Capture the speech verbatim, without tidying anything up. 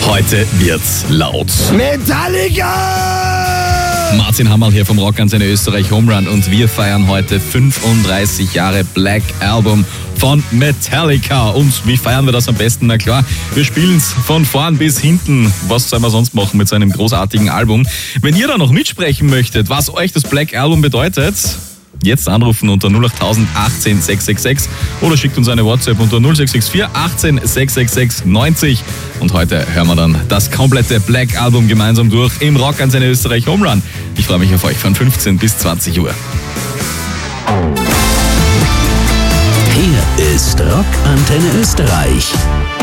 Heute wird's laut. Metallica! Martin Hammerl hier vom Rockantenne Österreich Home Run und wir feiern heute fünfunddreißig Jahre Black Album von Metallica. Und wie feiern wir das am besten? Na klar, wir spielen's von vorn bis hinten. Was soll man sonst machen mit so einem großartigen Album? Wenn ihr da noch mitsprechen möchtet, was euch das Black Album bedeutet, jetzt anrufen unter null acht null null achtzehn sechs sechs sechs oder schickt uns eine WhatsApp unter null sechs sechs vier achtzehn sechs sechs sechs neunzig. Und heute hören wir dann das komplette Black Album gemeinsam durch im Rockantenne Österreich Home Run. Ich freue mich auf euch von fünfzehn bis zwanzig Uhr. Hier ist Rockantenne Österreich.